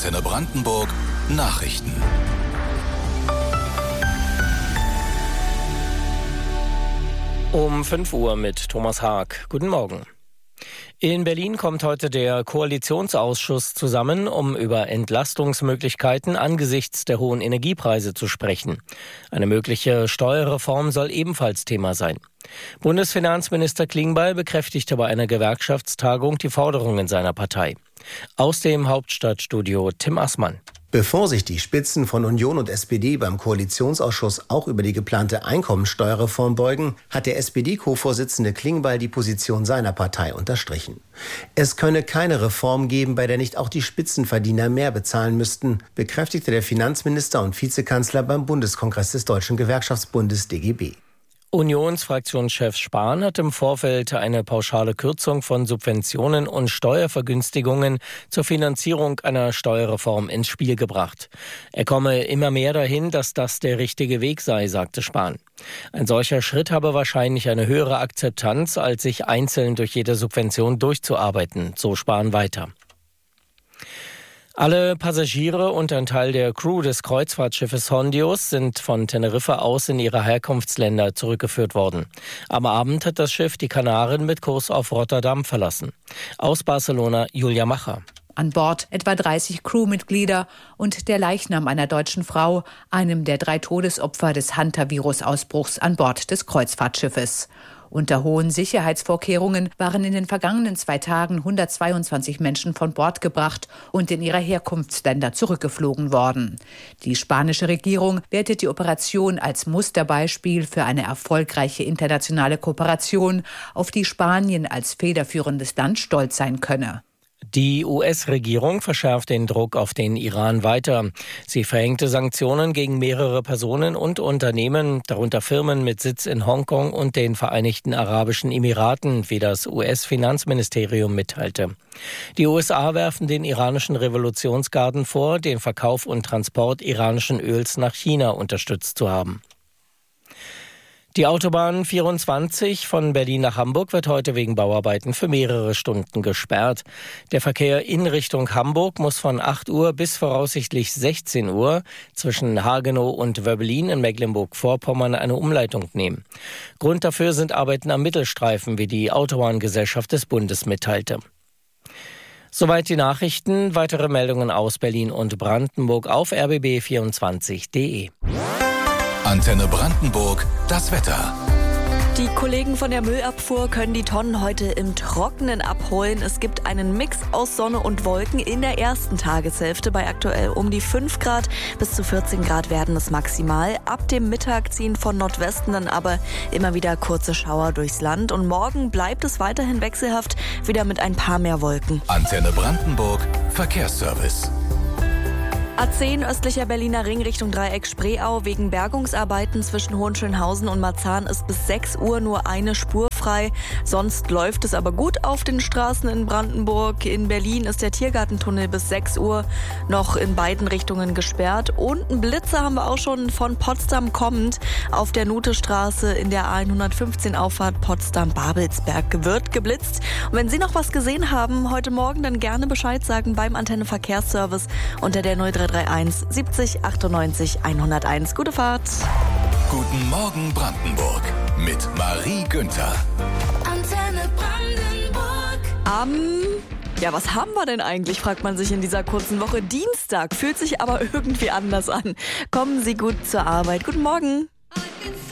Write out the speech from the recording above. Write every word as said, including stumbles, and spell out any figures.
Antenne Brandenburg Nachrichten. Um fünf Uhr mit Thomas Haag. Guten Morgen. In Berlin kommt heute der Koalitionsausschuss zusammen, um über Entlastungsmöglichkeiten angesichts der hohen Energiepreise zu sprechen. Eine mögliche Steuerreform soll ebenfalls Thema sein. Bundesfinanzminister Klingbeil bekräftigte bei einer Gewerkschaftstagung die Forderungen seiner Partei. Aus dem Hauptstadtstudio Tim Assmann. Bevor sich die Spitzen von Union und S P D beim Koalitionsausschuss auch über die geplante Einkommensteuerreform beugen, hat der S P D-Co-Vorsitzende Klingbeil die Position seiner Partei unterstrichen. Es könne keine Reform geben, bei der nicht auch die Spitzenverdiener mehr bezahlen müssten, bekräftigte der Finanzminister und Vizekanzler beim Bundeskongress des Deutschen Gewerkschaftsbundes D G B. Unionsfraktionschef Spahn hat im Vorfeld eine pauschale Kürzung von Subventionen und Steuervergünstigungen zur Finanzierung einer Steuerreform ins Spiel gebracht. Er komme immer mehr dahin, dass das der richtige Weg sei, sagte Spahn. Ein solcher Schritt habe wahrscheinlich eine höhere Akzeptanz, als sich einzeln durch jede Subvention durchzuarbeiten, so Spahn weiter. Alle Passagiere und ein Teil der Crew des Kreuzfahrtschiffes Hondius sind von Teneriffa aus in ihre Herkunftsländer zurückgeführt worden. Am Abend hat das Schiff die Kanaren mit Kurs auf Rotterdam verlassen. Aus Barcelona Julia Macher. An Bord etwa dreißig Crewmitglieder und der Leichnam einer deutschen Frau, einem der drei Todesopfer des Hantavirus-Ausbruchs an Bord des Kreuzfahrtschiffes. Unter hohen Sicherheitsvorkehrungen waren in den vergangenen zwei Tagen hundertzweiundzwanzig Menschen von Bord gebracht und in ihre Herkunftsländer zurückgeflogen worden. Die spanische Regierung wertet die Operation als Musterbeispiel für eine erfolgreiche internationale Kooperation, auf die Spanien als federführendes Land stolz sein könne. Die U S-Regierung verschärft den Druck auf den Iran weiter. Sie verhängte Sanktionen gegen mehrere Personen und Unternehmen, darunter Firmen mit Sitz in Hongkong und den Vereinigten Arabischen Emiraten, wie das U S-Finanzministerium mitteilte. Die U S A werfen den iranischen Revolutionsgarden vor, den Verkauf und Transport iranischen Öls nach China unterstützt zu haben. Die Autobahn vierundzwanzig von Berlin nach Hamburg wird heute wegen Bauarbeiten für mehrere Stunden gesperrt. Der Verkehr in Richtung Hamburg muss von acht Uhr bis voraussichtlich sechzehn Uhr zwischen Hagenow und Wöbbelin in Mecklenburg-Vorpommern eine Umleitung nehmen. Grund dafür sind Arbeiten am Mittelstreifen, wie die Autobahngesellschaft des Bundes mitteilte. Soweit die Nachrichten. Weitere Meldungen aus Berlin und Brandenburg auf r b b vierundzwanzig punkt d e. Antenne Brandenburg, das Wetter. Die Kollegen von der Müllabfuhr können die Tonnen heute im Trockenen abholen. Es gibt einen Mix aus Sonne und Wolken in der ersten Tageshälfte bei aktuell um die fünf Grad. Bis zu vierzehn Grad werden es maximal. Ab dem Mittag ziehen von Nordwesten dann aber immer wieder kurze Schauer durchs Land. Und morgen bleibt es weiterhin wechselhaft, wieder mit ein paar mehr Wolken. Antenne Brandenburg, Verkehrsservice. A zehn östlicher Berliner Ring Richtung Dreieck Spreeau. Wegen Bergungsarbeiten zwischen Hohenschönhausen und Marzahn ist bis sechs Uhr nur eine Spur frei. Sonst läuft es aber gut auf den Straßen in Brandenburg. In Berlin ist der Tiergartentunnel bis sechs Uhr noch in beiden Richtungen gesperrt. Und einen Blitzer haben wir auch schon von Potsdam kommend auf der Nutestraße in der A hundertfünfzehn Auffahrt Potsdam-Babelsberg wird geblitzt. Und wenn Sie noch was gesehen haben heute Morgen, dann gerne Bescheid sagen beim Antenne Verkehrsservice unter der null drei drei eins siebzig achtundneunzig hunderteins. Gute Fahrt. Guten Morgen Brandenburg mit Marie Günther. Antenne Brandenburg. Am, ja, was haben wir denn eigentlich, fragt man sich in dieser kurzen Woche. Dienstag fühlt sich aber irgendwie anders an. Kommen Sie gut zur Arbeit. Guten Morgen.